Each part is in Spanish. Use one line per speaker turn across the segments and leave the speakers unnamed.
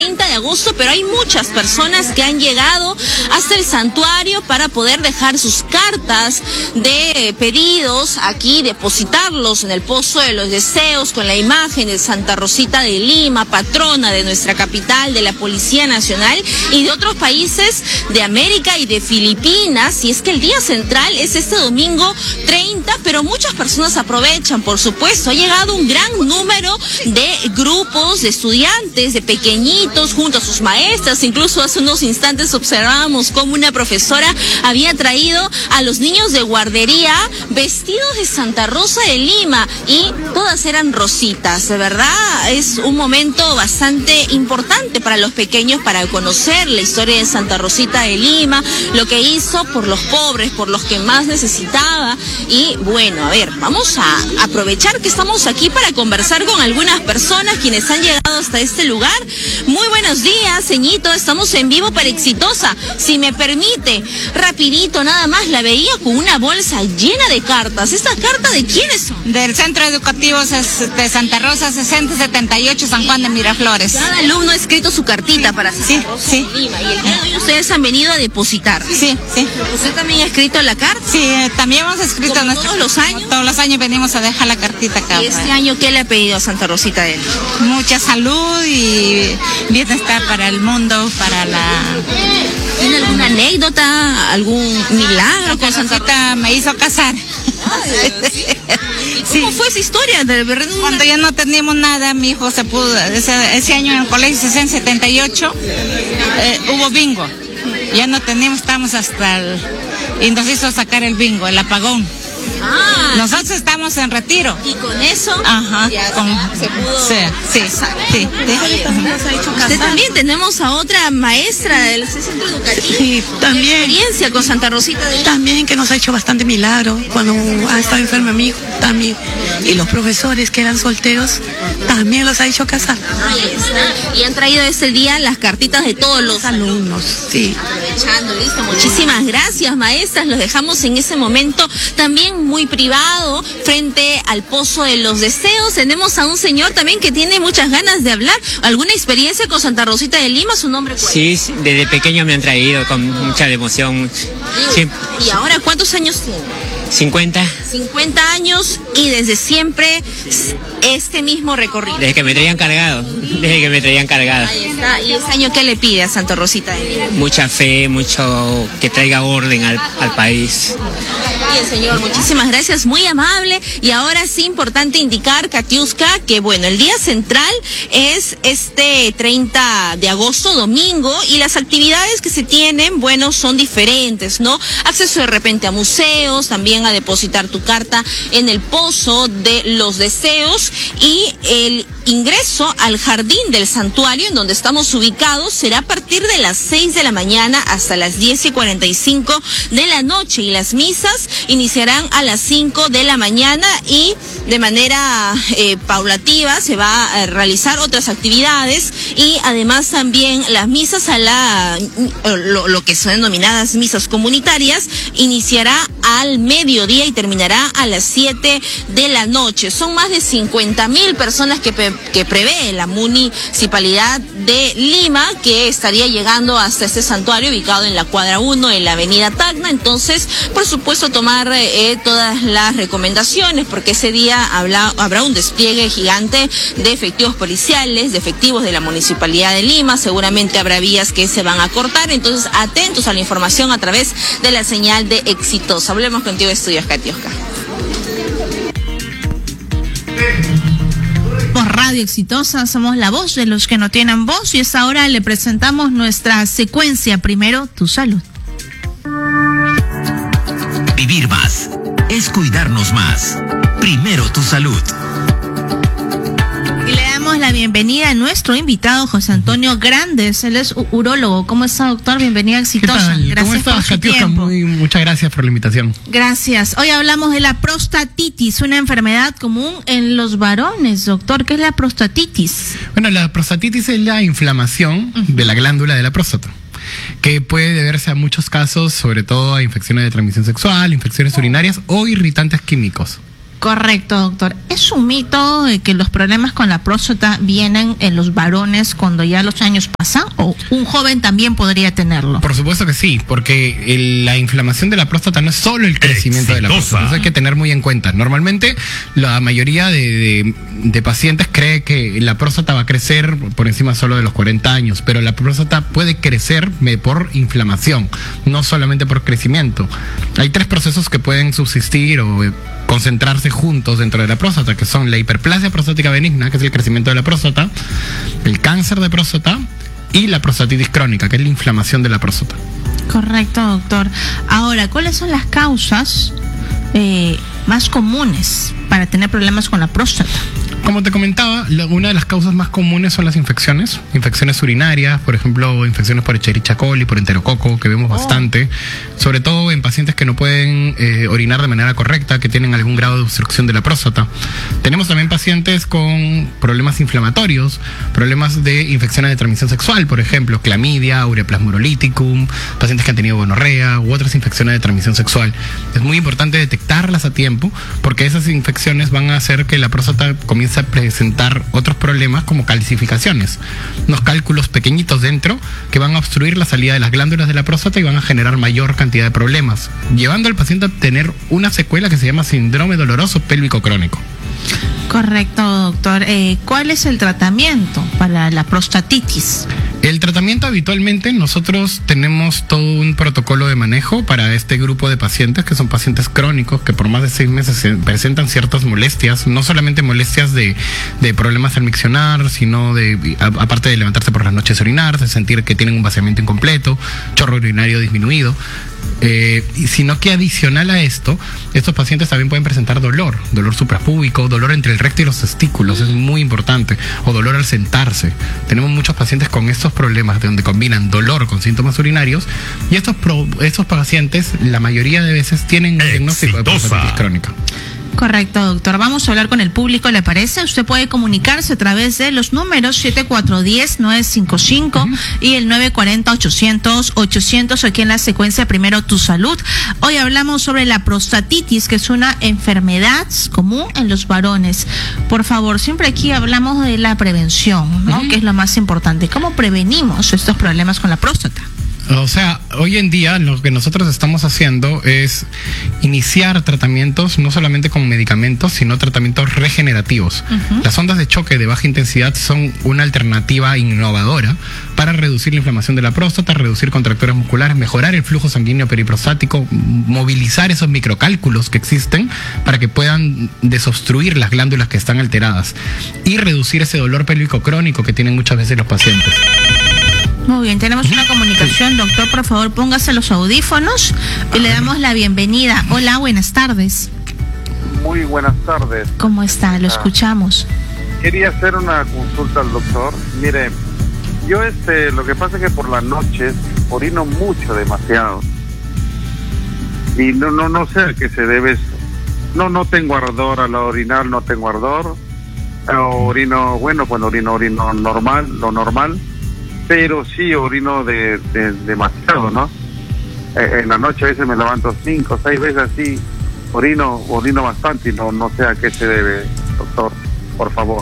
30 de agosto, pero hay muchas personas que han llegado hasta el santuario para poder dejar sus cartas de pedidos aquí, depositarlos en el Pozo de los Deseos con la imagen de Santa Rosita de Lima, patrona de nuestra capital, de la Policía Nacional y de otros países de América y de Filipinas. Y es que el día central es este domingo 30, pero muchas personas aprovechan, por supuesto. Ha llegado un gran número de grupos de estudiantes, de pequeñitos, junto a sus maestras. Incluso hace unos instantes observábamos cómo una profesora había traído a los niños de guardería vestidos de Santa Rosa de Lima y todas eran rositas. De verdad es un momento bastante importante para los pequeños para conocer la historia de Santa Rosita de Lima, lo que hizo por los pobres, por los que más necesitaba. Y bueno, a ver, vamos a aprovechar que estamos aquí para conversar con algunas personas quienes han llegado hasta este lugar. Muy buenos días, ceñito, estamos en vivo para Exitosa. Si me permite, rapidito nada más, la veía con una bolsa llena de cartas. ¿Estas cartas de quiénes son?
Del Centro Educativo de Santa Rosa 6078 San Juan de Miraflores.
Cada alumno ha escrito su cartita para Santa Rosa de Lima, y el día de hoy ustedes han venido a depositar.
Sí.
¿Usted también ha escrito la carta?
Sí, también hemos escrito.
¿Todos los años?
Todos los años venimos a dejar la cartita acá.
¿Y este año qué le ha pedido a Santa Rosita de Lima?
Mucha salud y bienestar para el mundo, para la...
¿Tiene alguna anécdota, algún milagro con Santa
Rosita? Me hizo casar.
¿Cómo fue esa historia?
Cuando ya no teníamos nada, mi hijo se pudo, ese año en el colegio 678 hubo bingo. Ya no teníamos, estamos hasta y nos hizo sacar el bingo, el apagón. Nosotros estamos en retiro.
Y con eso
se pudo. Sí.
Usted también tenemos a otra maestra del centro educativo.
Sí, también.
Experiencia con Santa Rosita de Lima.
También que nos ha hecho bastante milagro cuando ha estado enfermo mi hijo también. Y los profesores que eran solteros también los ha hecho casar.
Ahí está. Y han traído ese día las cartitas de todos los
alumnos. Sí.
Aprovechando, listo. Muchísimas gracias, maestras. Los dejamos en ese momento también muy privado frente al Pozo de los Deseos. Tenemos a un señor también que tiene muchas ganas de hablar. ¿Alguna experiencia con Santa Rosita de Lima? ¿Su nombre cuál?
Sí, desde pequeño me han traído con mucha emoción. Sí.
¿Y ahora cuántos años tiene?
50.
50 años y desde siempre este mismo recorrido.
Desde que me traían cargado.
Ahí está. ¿Y este año qué le pide a Santa Rosita de Lima?
Mucha fe, mucho que traiga orden al país.
Bien, señor, muchísimas gracias, muy amable. Y ahora sí, importante indicar, Katiuska, que bueno, el día central es este 30 de agosto, domingo, y las actividades que se tienen, bueno, son diferentes, ¿no? Acceso de repente a museos, también a depositar tu carta en el Pozo de los Deseos, y el ingreso al jardín del santuario en donde estamos ubicados será a partir de las 6 de la mañana hasta las 10:45 de la noche, y las misas iniciarán a las 5 de la mañana y de manera paulativa se va a realizar otras actividades, y además también las misas lo que son denominadas misas comunitarias iniciará al mediodía y terminará a las 7 de la noche. Son más de 50.000 personas que prevé la Municipalidad de Lima, que estaría llegando hasta este santuario ubicado en la cuadra 1 en la avenida Tacna. Entonces, por supuesto, tomar todas las recomendaciones, porque ese día habrá un despliegue gigante de efectivos policiales, de efectivos de la Municipalidad de Lima. Seguramente habrá vías que se van a cortar, entonces atentos a la información a través de la señal de Exitosa. Hablemos contigo, Estudios Katiuska.
Radio Exitosa, somos la voz de los que no tienen voz, y esta hora le presentamos nuestra secuencia. Primero, tu salud.
Vivir más es cuidarnos más. Primero, tu salud.
Y le damos la bienvenida a nuestro invitado, José Antonio Grandes. Él es urólogo. ¿Cómo está, doctor? Bienvenida a Exitosa.
¿Qué tal?
Gracias.
¿Cómo estás,
por su
Katiuska?
tiempo.
Muchas gracias por la invitación.
Gracias. Hoy hablamos de la prostatitis, una enfermedad común en los varones. Doctor, ¿qué es la prostatitis?
Bueno, la prostatitis es la inflamación de la glándula de la próstata, que puede deberse a muchos casos, sobre todo a infecciones de transmisión sexual, infecciones urinarias o irritantes químicos.
Correcto, doctor. ¿Es un mito que los problemas con la próstata vienen en los varones cuando ya los años pasan, o un joven también podría tenerlo?
Por supuesto que sí, porque la inflamación de la próstata no es solo el crecimiento de la próstata, eso hay que tener muy en cuenta. Normalmente la mayoría de pacientes cree que la próstata va a crecer por encima solo de los 40 años, pero la próstata puede crecer por inflamación, no solamente por crecimiento. Hay 3 procesos que pueden subsistir o concentrarse juntos dentro de la próstata, que son la hiperplasia prostática benigna, que es el crecimiento de la próstata, el cáncer de próstata y la prostatitis crónica, que es la inflamación de la próstata.
Correcto, doctor. Ahora, ¿cuáles son las causas más comunes para tener problemas con la próstata?
Como te comentaba, una de las causas más comunes son las infecciones urinarias, por ejemplo, infecciones por Escherichia coli, por enterococo, que vemos bastante, sobre todo en pacientes que no pueden orinar de manera correcta, que tienen algún grado de obstrucción de la próstata. Tenemos también pacientes con problemas inflamatorios, problemas de infecciones de transmisión sexual, por ejemplo, clamidia, ureaplasmuroliticum, pacientes que han tenido gonorrea u otras infecciones de transmisión sexual. Es muy importante detectarlas a tiempo, porque esas infecciones van a hacer que la próstata comience a presentar otros problemas como calcificaciones, unos cálculos pequeñitos dentro que van a obstruir la salida de las glándulas de la próstata y van a generar mayor cantidad de problemas, llevando al paciente a tener una secuela que se llama síndrome doloroso pélvico crónico.
Correcto, doctor. ¿Cuál es el tratamiento para la prostatitis?
El tratamiento, habitualmente nosotros tenemos todo un protocolo de manejo para este grupo de pacientes, que son pacientes crónicos que por más de 6 meses presentan ciertas molestias, no solamente molestias de problemas al miccionar, sino aparte de levantarse por las noches a orinar, de sentir que tienen un vaciamiento incompleto, chorro urinario disminuido. Sino que adicional a esto, estos pacientes también pueden presentar dolor suprapúbico, dolor entre el recto y los testículos, es muy importante, o dolor al sentarse. Tenemos muchos pacientes con estos problemas donde combinan dolor con síntomas urinarios, y estos pacientes la mayoría de veces tienen un diagnóstico de prostatitis crónica.
Correcto, doctor. Vamos a hablar con el público, ¿le parece? Usted puede comunicarse a través de los números 7410-955 y el 940-800-800, aquí en la secuencia Primero Tu Salud. Hoy hablamos sobre la prostatitis, que es una enfermedad común en los varones. Por favor, siempre aquí hablamos de la prevención, ¿no? Que es lo más importante. ¿Cómo prevenimos estos problemas con la próstata?
O sea, hoy en día lo que nosotros estamos haciendo es iniciar tratamientos no solamente con medicamentos, sino tratamientos regenerativos. Las ondas de choque de baja intensidad son una alternativa innovadora para reducir la inflamación de la próstata, reducir contracturas musculares, mejorar el flujo sanguíneo periprostático, movilizar esos microcálculos que existen para que puedan desobstruir las glándulas que están alteradas y reducir ese dolor pélvico crónico que tienen muchas veces los pacientes.
Muy bien, tenemos una comunicación, doctor, por favor póngase los audífonos y le damos la bienvenida. Hola, buenas tardes.
Muy buenas tardes.
¿Cómo está? Lo escuchamos.
Quería hacer una consulta al doctor. Mire, yo lo que pasa es que por las noches orino mucho, demasiado. Y no sé a qué se debe eso. No tengo ardor al orinar, no tengo ardor. Orino normal, lo normal. Pero sí orino demasiado, ¿no? En la noche a veces me levanto 5 o 6 veces así, orino bastante y no sé a qué se debe, doctor, por favor.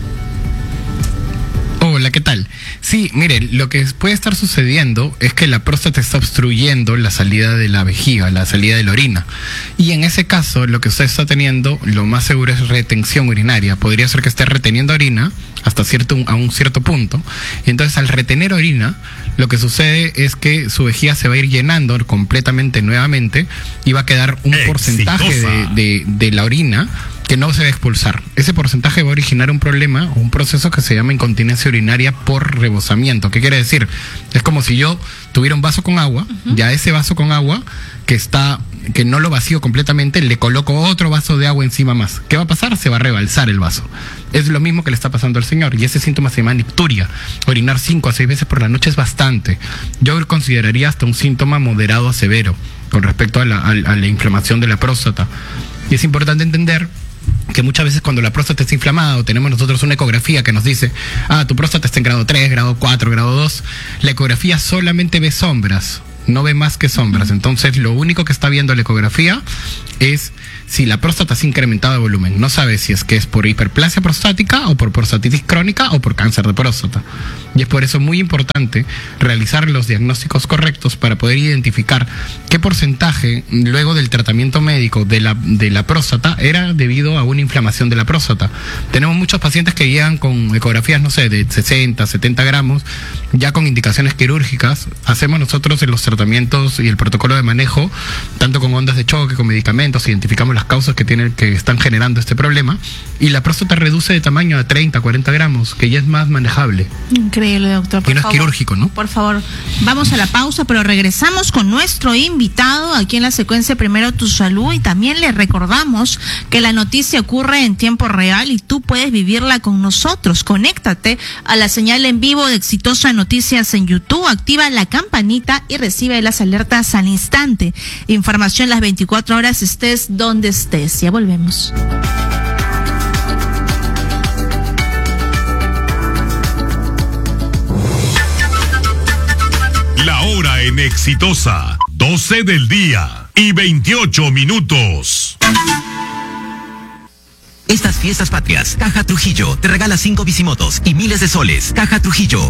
Hola, ¿qué tal? Sí, mire, lo que puede estar sucediendo es que la próstata está obstruyendo la salida de la vejiga, la salida de la orina. Y en ese caso, lo que usted está teniendo, lo más seguro es retención urinaria. Podría ser que esté reteniendo orina hasta a un cierto punto. Y entonces, al retener orina, lo que sucede es que su vejiga se va a ir llenando completamente nuevamente y va a quedar un porcentaje de la orina que no se va a expulsar. Ese porcentaje va a originar un problema o un proceso que se llama incontinencia urinaria por rebosamiento. ¿Qué quiere decir? Es como si yo tuviera un vaso con agua, ya ese vaso con agua que no lo vacío completamente, le coloco otro vaso de agua encima más. ¿Qué va a pasar? Se va a rebalsar el vaso. Es lo mismo que le está pasando al señor, y ese síntoma se llama nicturia. Orinar 5 a 6 veces por la noche es bastante. Yo consideraría hasta un síntoma moderado a severo con respecto a la inflamación de la próstata. Y es importante entender que muchas veces cuando la próstata está inflamada o tenemos nosotros una ecografía que nos dice, tu próstata está en grado 3, grado 4, grado 2, la ecografía solamente ve sombras, no ve más que sombras. Entonces lo único que está viendo la ecografía es si la próstata se ha incrementado de volumen. No sabes si es que es por hiperplasia prostática o por prostatitis crónica o por cáncer de próstata. Y es por eso muy importante realizar los diagnósticos correctos para poder identificar qué porcentaje luego del tratamiento médico de la próstata era debido a una inflamación de la próstata. Tenemos muchos pacientes que llegan con ecografías, no sé, de 60, 70 gramos, ya con indicaciones quirúrgicas. Hacemos nosotros en los tratamientos y el protocolo de manejo, tanto con ondas de choque, con medicamentos, identificamos las causas que están generando este problema, y la próstata reduce de tamaño a 30, 40 gramos, que ya es más manejable.
Increíble, doctor.
Y no es quirúrgico, ¿no?
Por favor, vamos a la pausa, pero regresamos con nuestro invitado aquí en la secuencia Primero Tu Salud, y también le recordamos que la noticia ocurre en tiempo real y tú puedes vivirla con nosotros. Conéctate a la señal en vivo de Exitosa Noticias en YouTube, activa la campanita y recibe las alertas al instante. Información las 24 horas, estés donde estés. Ya volvemos.
La hora en Exitosa, 12 del día y 28 minutos.
Estas fiestas patrias, Caja Trujillo te regala 5 bicimotos y miles de soles. Caja Trujillo,